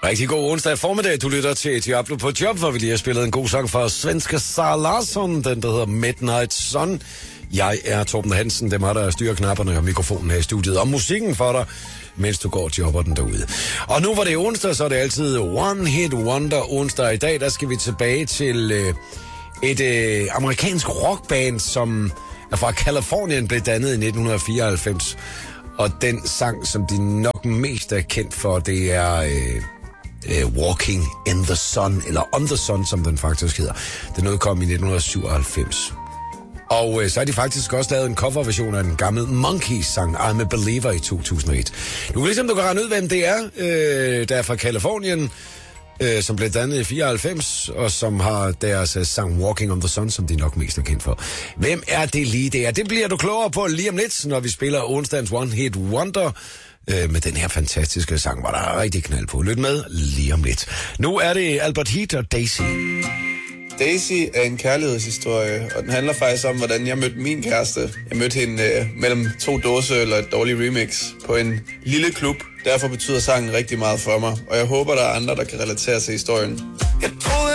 Rigtig god onsdag formiddag. Du lytter til Diablo på Job, hvor vi lige har spillet en god sang fra svenske Sara Larsson, den der hedder Midnight Sun. Jeg er Torben Hansen, dem har der styrer knapperne og mikrofonen her i studiet, og musikken for dig, mens du går og jobber den derude. Og nu hvor det er onsdag, så er det altid One Hit Wonder onsdag. I dag der skal vi tilbage til et amerikansk rockband, som er fra Californien, blev dannet i 1994. Og den sang, som de nok mest er kendt for, det er Walking in the Sun, eller On the Sun, som den faktisk hedder. Den udkom i 1997. Og så har de faktisk også lavet en coverversion af den gamle Monkees-sang I'm a Believer i 2001. Du kan regne ud, hvem det er, der er fra Californien, som blev dannet i 94, og som har deres sang Walking on the Sun, som de nok mest er kendt for. Hvem er det lige det er? Det bliver du klogere på lige om lidt, når vi spiller onsdagens One Hit Wonder med den her fantastiske sang, hvor der er rigtig knald på. Lyt med lige om lidt. Nu er det Albert Heat og Daisy. Daisy er en kærlighedshistorie, og den handler faktisk om, hvordan jeg mødte min kæreste. Jeg mødte hende mellem 2 dåseøl og et dårligt remix på en lille klub. Derfor betyder sangen rigtig meget for mig, og jeg håber, der er andre, der kan relatere til historien. Jeg troede